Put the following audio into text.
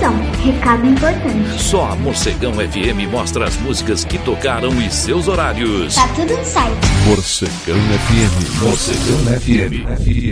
Atenção, recado importante. Só a Morcegão FM mostra as músicas que tocaram e seus horários. Tá tudo no site. Morcegão FM. Morcegão FM.